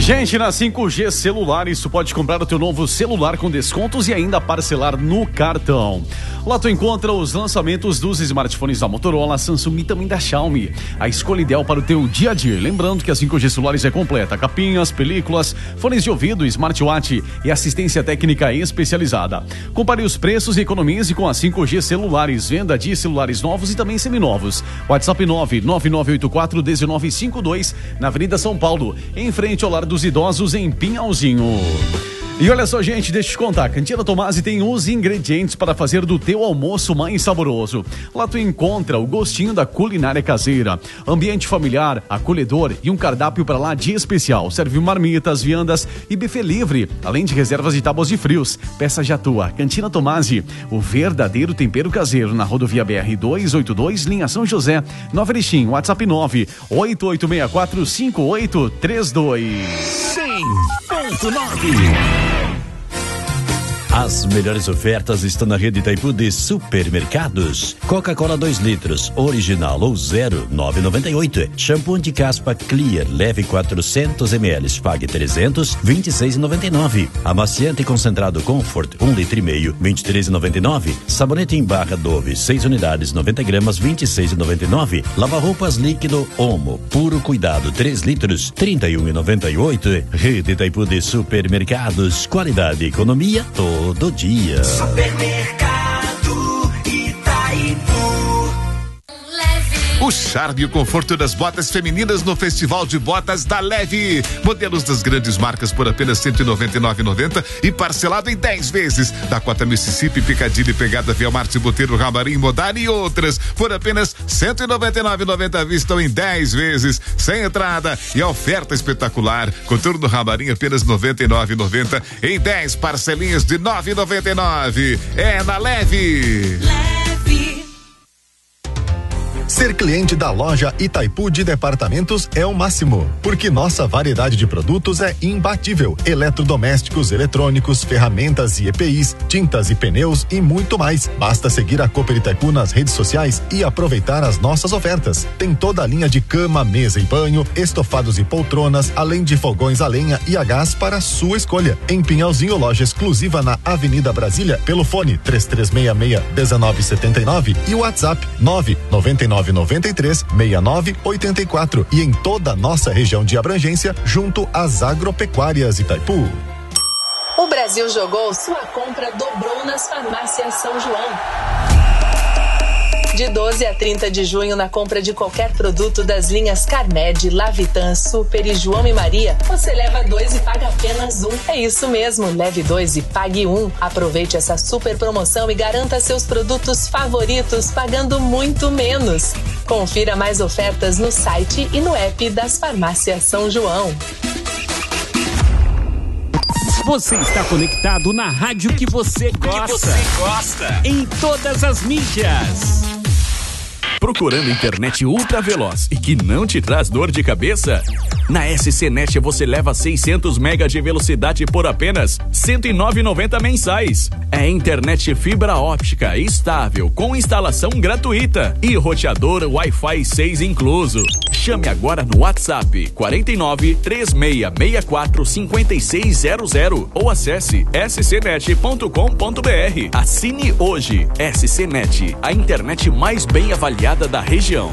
Gente, na 5G Celulares, tu pode comprar o teu novo celular com descontos e ainda parcelar no cartão. Lá tu encontra os lançamentos dos smartphones da Motorola, Samsung e também da Xiaomi. A escolha ideal para o teu dia a dia. Lembrando que a 5G Celulares é completa. Capinhas, películas, fones de ouvido, smartwatch e assistência técnica especializada. Compare os preços e economize com a 5G Celulares. Venda de celulares novos e também seminovos. WhatsApp 999841952 na Avenida São Paulo, em frente ao Lar dos Idosos em Pinhalzinho. E olha só, gente, deixa eu te contar, a Cantina Tomasi tem os ingredientes para fazer do teu almoço mais saboroso. Lá tu encontra o gostinho da culinária caseira, ambiente familiar, acolhedor e um cardápio para lá de especial. Serve marmitas, viandas e buffet livre, além de reservas de tábuas de frios. Peça já tua. Cantina Tomasi, o verdadeiro tempero caseiro, na rodovia BR 282, linha São José, Nova Erechim, WhatsApp 988645832. 100.9. As melhores ofertas estão na rede Itaipu de supermercados. Coca-Cola 2 litros, original ou zero, 9,98. Shampoo de caspa Clear, leve 400 ml, pague 300, 26,99. Amaciante concentrado Comfort, 1,5 litro, 23,99. Sabonete em barra Dove, 6 unidades, 90 gramas, 26,99. Lava-roupas líquido Omo, puro cuidado, 3 litros, 31,98. Rede Itaipu de supermercados, qualidade e economia todo dia. Supermercado Itaipu. O charme e o conforto das botas femininas no Festival de Botas da Leve. Modelos das grandes marcas por apenas R$ 199,90 e parcelado em 10 vezes. Dakota Mississippi, Piccadilly, Pegada, Via Marte, Boteiro, Ramarim, Modari e outras por apenas R$ 199,90 à vista ou em 10 vezes, sem entrada. E a oferta espetacular, Coturno Ramarim apenas R$ 99,90 em 10 parcelinhas de R$ 9,99. É na Leve. Ser cliente da loja Itaipu de Departamentos é o máximo, porque nossa variedade de produtos é imbatível. Eletrodomésticos, eletrônicos, ferramentas e EPIs, tintas e pneus e muito mais. Basta seguir a Cooper Itaipu nas redes sociais e aproveitar as nossas ofertas. Tem toda a linha de cama, mesa e banho, estofados e poltronas, além de fogões a lenha e a gás para sua escolha. Em Pinhalzinho, loja exclusiva na Avenida Brasília, pelo fone 3366-1979 e o WhatsApp 99993-6984 e em toda a nossa região de abrangência, junto às agropecuárias Itaipu. O Brasil jogou, sua compra dobrou nas farmácias São João. De 12 a 30 de junho, na compra de qualquer produto das linhas Carmed, Lavitan, Super e João e Maria, você leva 2 e paga apenas 1. É isso mesmo, leve 2 e pague 1. Aproveite essa super promoção e garanta seus produtos favoritos pagando muito menos. Confira mais ofertas no site e no app das farmácias São João. Você está conectado na rádio que você gosta. Em todas as mídias. Procurando internet ultra veloz e que não te traz dor de cabeça? Na SCNet você leva 600 MB de velocidade por apenas R$ 109,90 mensais. É internet fibra óptica estável com instalação gratuita e roteador Wi-Fi 6 incluso. Chame agora no WhatsApp 49 3664 5600 ou acesse scnet.com.br. Assine hoje. SCNet, a internet mais bem avaliada da região.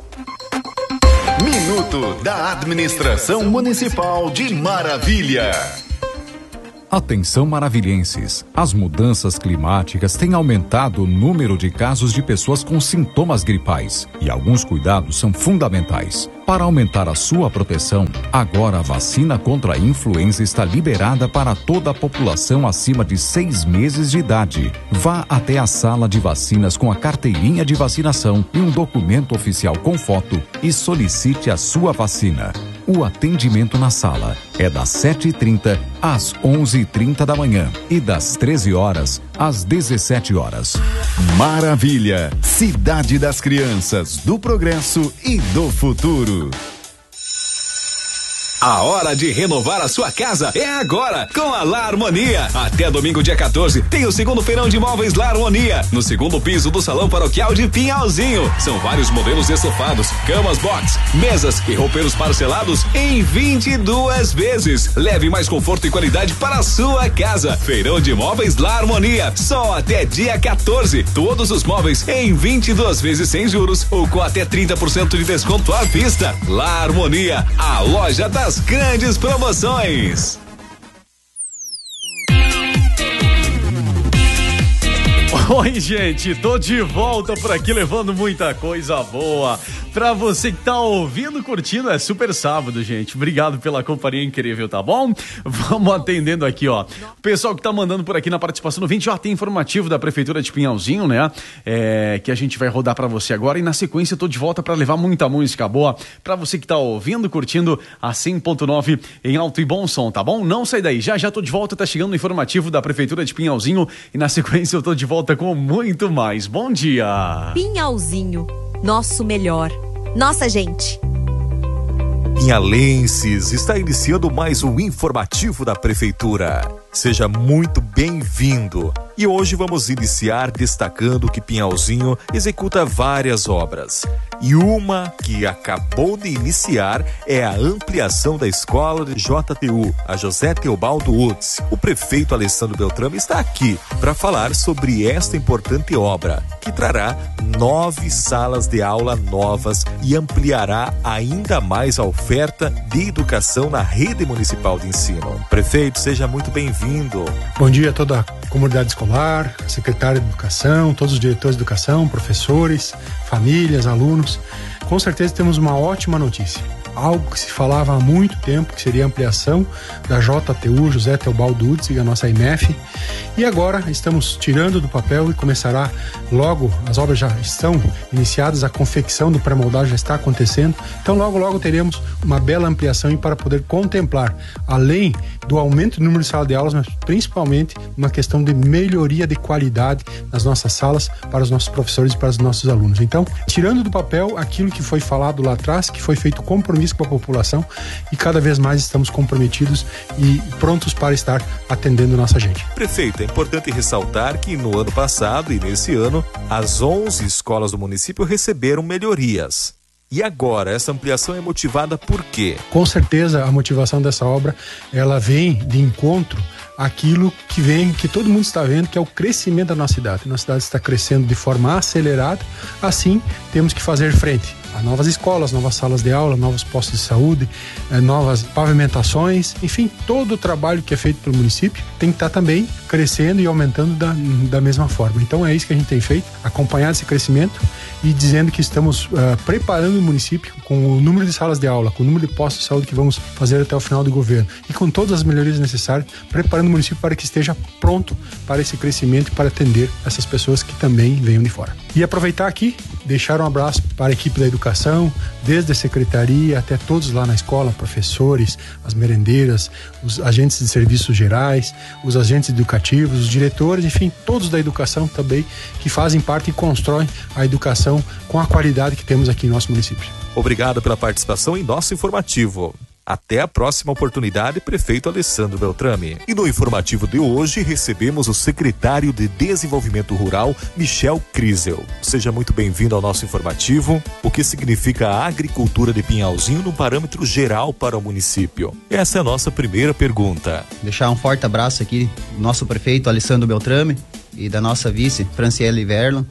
Minuto da Administração Municipal de Maravilha. Atenção maravilhenses, as mudanças climáticas têm aumentado o número de casos de pessoas com sintomas gripais e alguns cuidados são fundamentais. Para aumentar a sua proteção, agora a vacina contra a influenza está liberada para toda a população acima de 6 meses de idade. Vá até a sala de vacinas com a carteirinha de vacinação e um documento oficial com foto e solicite a sua vacina. O atendimento na sala é das 7h30 às 11h30 da manhã e das 13 horas às 17 horas. Maravilha, cidade das crianças, do progresso e do futuro. A hora de renovar a sua casa é agora, com a La Harmonia. Até domingo, dia 14, tem o segundo feirão de móveis La Harmonia, no segundo piso do Salão Paroquial de Pinhalzinho. São vários modelos de estofados, camas box, mesas e roupeiros parcelados em 22 vezes. Leve mais conforto e qualidade para a sua casa. Feirão de móveis La Harmonia, só até dia 14. Todos os móveis em 22 vezes sem juros ou com até 30% de desconto à vista. La Harmonia, a loja das grandes promoções. Oi, gente, tô de volta por aqui levando muita coisa boa pra você que tá ouvindo, curtindo. É super sábado, gente. Obrigado pela companhia incrível, tá bom? Vamos atendendo aqui, ó. O pessoal que tá mandando por aqui na participação no vídeo, já tem informativo da Prefeitura de Pinhalzinho, né? Que a gente vai rodar pra você agora. E na sequência eu tô de volta pra levar muita música boa pra você que tá ouvindo, curtindo a 100.9 em alto e bom som, tá bom? Não sai daí. Já tô de volta, tá chegando o informativo da Prefeitura de Pinhalzinho. E na sequência eu tô de volta com muito mais. Bom dia! Pinhalzinho, nosso melhor. Nossa gente! Pinhalenses, está iniciando mais um informativo da Prefeitura. Seja muito bem-vindo. E hoje vamos iniciar destacando que Pinhalzinho executa várias obras. E uma que acabou de iniciar é a ampliação da escola de JTU, a José Teobaldo Utz. O prefeito Alessandro Beltrame está aqui para falar sobre esta importante obra, que trará 9 salas de aula novas e ampliará ainda mais a oferta de educação na rede municipal de ensino. Prefeito, seja muito bem-vindo. Bom dia a toda a comunidade escolar, secretária de educação, todos os diretores de educação, professores, famílias, alunos. Com certeza temos uma ótima notícia. Algo que se falava há muito tempo, que seria a ampliação da JTU, José Teobaldo Utz, a nossa IMEF. E agora estamos tirando do papel e começará logo, as obras já estão iniciadas, a confecção do pré-moldado já está acontecendo. Então logo teremos uma bela ampliação e para poder contemplar, além do aumento do número de salas de aulas, mas principalmente uma questão de melhoria de qualidade nas nossas salas para os nossos professores e para os nossos alunos. Então, tirando do papel aquilo que foi falado lá atrás, que foi feito compromisso com a população, e cada vez mais estamos comprometidos e prontos para estar atendendo nossa gente. Prefeito, é importante ressaltar que no ano passado e nesse ano, as 11 escolas do município receberam melhorias. E agora, essa ampliação é motivada por quê? Com certeza, a motivação dessa obra, ela vem de encontro àquilo que todo mundo está vendo, que é o crescimento da nossa cidade. Nossa cidade está crescendo de forma acelerada, assim temos que fazer frente a novas escolas, novas salas de aula, novos postos de saúde, novas pavimentações, enfim, todo o trabalho que é feito pelo município tem que estar também crescendo e aumentando da mesma forma. Então é isso que a gente tem feito, acompanhar esse crescimento e dizendo que estamos preparando o município com o número de salas de aula, com o número de postos de saúde que vamos fazer até o final do governo e com todas as melhorias necessárias, preparando o município para que esteja pronto para esse crescimento e para atender essas pessoas que também venham de fora. E aproveitar aqui, deixar um abraço para a equipe da educação, desde a secretaria até todos lá na escola, professores, as merendeiras, os agentes de serviços gerais, os agentes educativos, os diretores, enfim, todos da educação também que fazem parte e constroem a educação com a qualidade que temos aqui em nosso município. Obrigado pela participação em nosso informativo. Até a próxima oportunidade, prefeito Alessandro Beltrame. E no informativo de hoje recebemos o secretário de Desenvolvimento Rural, Michel Crisel. Seja muito bem-vindo ao nosso informativo. O que significa a agricultura de Pinhalzinho no parâmetro geral para o município? Essa é a nossa primeira pergunta. Deixar um forte abraço aqui do nosso prefeito Alessandro Beltrame e da nossa vice, Franciele Verlan.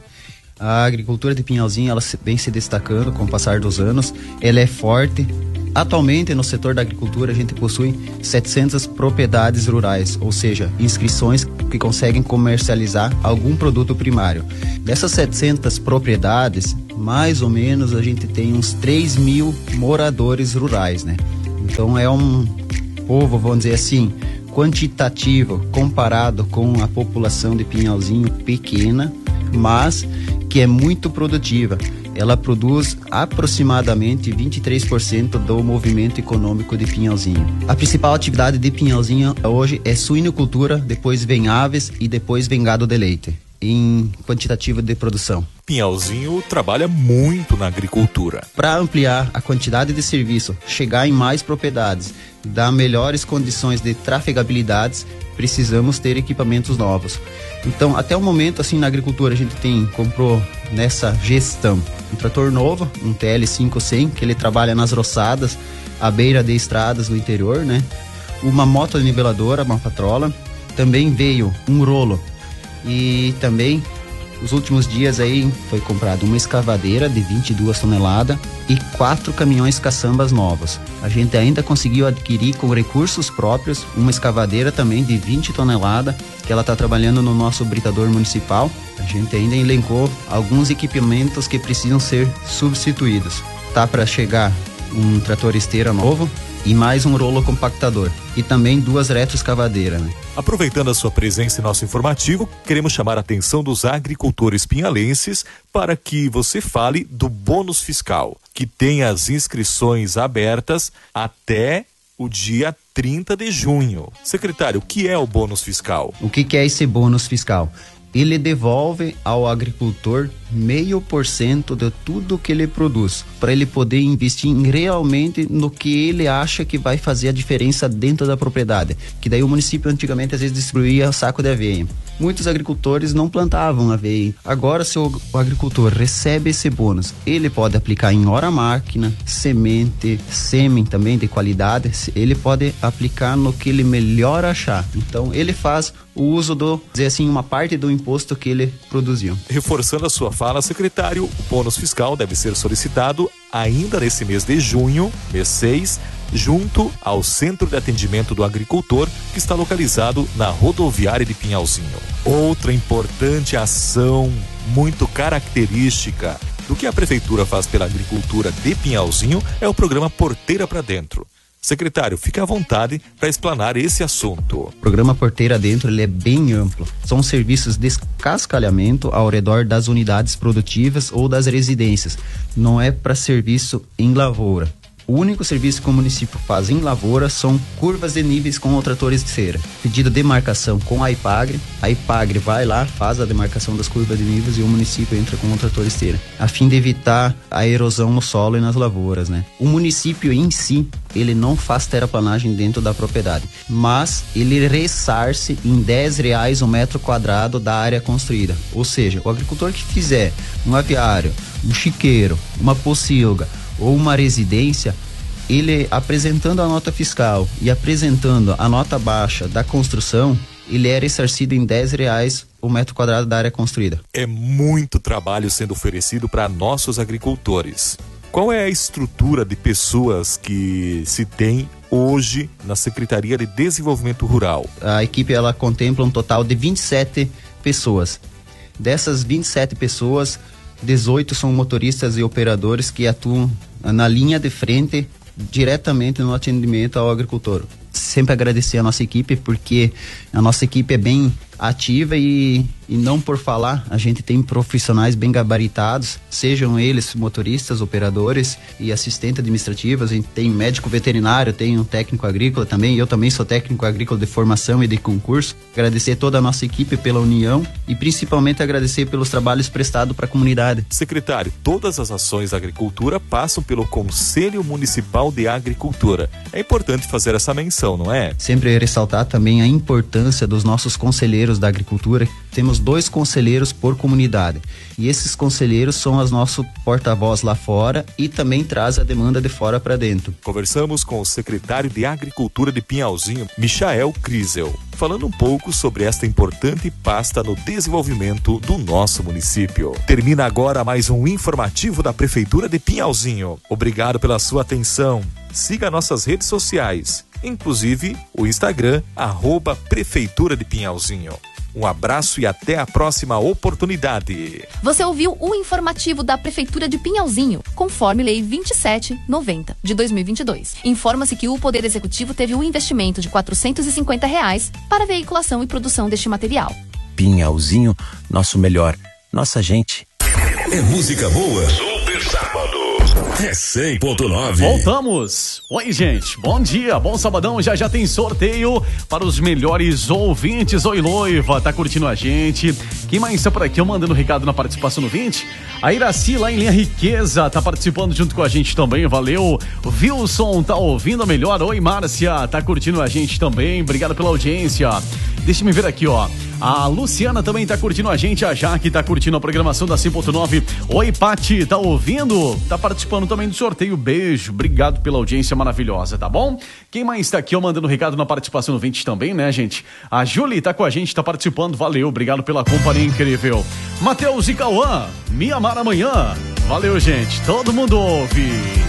A agricultura de Pinhalzinho, ela vem se destacando com o passar dos anos. Ela é forte. Atualmente, no setor da agricultura, a gente possui 700 propriedades rurais, ou seja, inscrições que conseguem comercializar algum produto primário. Dessas 700 propriedades, mais ou menos, a gente tem uns 3.000 moradores rurais, né? Então, é um povo, vamos dizer assim, quantitativo comparado com a população de Pinhalzinho pequena, mas que é muito produtiva. Ela produz aproximadamente 23% do movimento econômico de Pinhalzinho. A principal atividade de Pinhalzinho hoje é suinocultura, depois vem aves e depois vem gado de leite, em quantitativo de produção. Pinhalzinho trabalha muito na agricultura. Para ampliar a quantidade de serviço, chegar em mais propriedades, dar melhores condições de trafegabilidade, precisamos ter equipamentos novos. Então, até o momento, assim, na agricultura, a gente comprou nessa gestão um trator novo, um TL500, que ele trabalha nas roçadas, à beira de estradas do interior, né? Uma motoniveladora, uma patrola. Também veio um rolo. E também, nos últimos dias aí, foi comprado uma escavadeira de 22 toneladas e 4 caminhões caçambas novos. A gente ainda conseguiu adquirir com recursos próprios uma escavadeira também de 20 toneladas, que ela está trabalhando no nosso britador municipal. A gente ainda elencou alguns equipamentos que precisam ser substituídos. Tá para chegar um trator esteira novo e mais um rolo compactador. E também 2 retroescavadeiras, né? Aproveitando a sua presença em nosso informativo, queremos chamar a atenção dos agricultores pinhalenses para que você fale do bônus fiscal, que tem as inscrições abertas até o dia 30 de junho. Secretário, o que é o bônus fiscal? O que é esse bônus fiscal? Ele devolve ao agricultor 0,5% de tudo que ele produz, para ele poder investir realmente no que ele acha que vai fazer a diferença dentro da propriedade. Que daí o município antigamente às vezes distribuía saco de aveia. Muitos agricultores não plantavam aveia. Agora, se o agricultor recebe esse bônus, ele pode aplicar em hora máquina, semente, sêmen também de qualidade, ele pode aplicar no que ele melhor achar. Então, ele faz o uso dizer assim, uma parte do imposto que ele produziu. Reforçando a sua fala, secretário, o bônus fiscal deve ser solicitado ainda nesse mês de junho, mês 6, junto ao Centro de Atendimento do Agricultor, que está localizado na rodoviária de Pinhalzinho. Outra importante ação, muito característica do que a Prefeitura faz pela agricultura de Pinhalzinho, é o programa Porteira para Dentro. Secretário, fique à vontade para explanar esse assunto. O programa Porteira Dentro ele é bem amplo. São serviços de descascalhamento ao redor das unidades produtivas ou das residências. Não é para serviço em lavoura. O único serviço que o município faz em lavoura são curvas de níveis com tratores de cera. Pedido de demarcação com a IPAGRE vai lá, faz a demarcação das curvas de níveis e o município entra com o trator de cera, a fim de evitar a erosão no solo e nas lavouras, né? O município em si, ele não faz terraplanagem dentro da propriedade, mas ele ressarce em R$10 o metro quadrado da área construída. Ou seja, o agricultor que fizer um aviário, um chiqueiro, uma pocilga ou uma residência, ele apresentando a nota fiscal e apresentando a nota baixa da construção, ele é ressarcido em R$10 o metro quadrado da área construída. É muito trabalho sendo oferecido para nossos agricultores. Qual é a estrutura de pessoas que se tem hoje na Secretaria de Desenvolvimento Rural? A equipe ela contempla um total de 27 pessoas. Dessas 27 pessoas, 18 são motoristas e operadores que atuam na linha de frente diretamente no atendimento ao agricultor. Sempre agradecer a nossa equipe, porque a nossa equipe é bem ativa e não por falar, a gente tem profissionais bem gabaritados, sejam eles motoristas, operadores e assistentes administrativos. A gente tem médico veterinário, tem um técnico agrícola também, eu também sou técnico agrícola de formação e de concurso. Agradecer toda a nossa equipe pela união e principalmente agradecer pelos trabalhos prestados para a comunidade. Secretário, todas as ações da agricultura passam pelo Conselho Municipal de Agricultura. É importante fazer essa menção, não é? Sempre ressaltar também a importância dos nossos conselheiros da agricultura. Temos 2 conselheiros por comunidade e esses conselheiros são os nossos porta-voz lá fora e também traz a demanda de fora para dentro. Conversamos com o secretário de Agricultura de Pinhalzinho, Michael Crisel, falando um pouco sobre esta importante pasta no desenvolvimento do nosso município. Termina agora mais um informativo da Prefeitura de Pinhalzinho. Obrigado pela sua atenção. Siga nossas redes sociais, inclusive o Instagram, @Prefeitura de Pinhalzinho. Um abraço e até a próxima oportunidade. Você ouviu o informativo da Prefeitura de Pinhalzinho, conforme Lei 2790, de 2022. Informa-se que o Poder Executivo teve um investimento de R$450 para a veiculação e produção deste material. Pinhalzinho, nosso melhor, nossa gente. É música boa. Super Sábado. É 100.9. Voltamos. Oi, gente. Bom dia, bom sabadão. Já tem sorteio para os melhores ouvintes. Oi, noiva, tá curtindo a gente? Quem mais tá por aqui? Eu mandando recado na participação no 20. A Iraci lá em Linha Riqueza tá participando junto com a gente também. Valeu. O Wilson tá ouvindo a melhor. Oi, Márcia, tá curtindo a gente também. Obrigado pela audiência. Deixa me ver aqui, ó. A Luciana também tá curtindo a gente. A Jaque tá curtindo a programação da 100.9. Oi, Pati, tá ouvindo? Tá participando também do sorteio. Beijo, obrigado pela audiência maravilhosa, tá bom? Quem mais tá aqui, eu mandando recado na participação no 20 também, né, gente? A Julie tá com a gente, tá participando. Valeu, obrigado pela companhia incrível. Matheus e Cauã, Me Amar Amanhã. Valeu, gente. Todo mundo ouve.